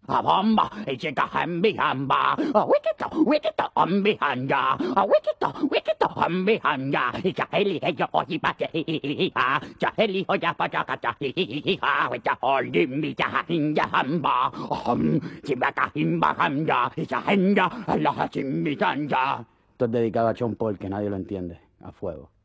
a bomba, y chica en mi jamba, a wikito, en mi janja, a wikito, en mi janja, y chaheli, yo, oji, pache, chaheli, oya, pachacacha, oli, mi jahinja, hamba, chibaka, himba, hanja, y chahenja, la chimbi, janja. Esto es dedicado a John Paul, que nadie lo entiende, a fuego.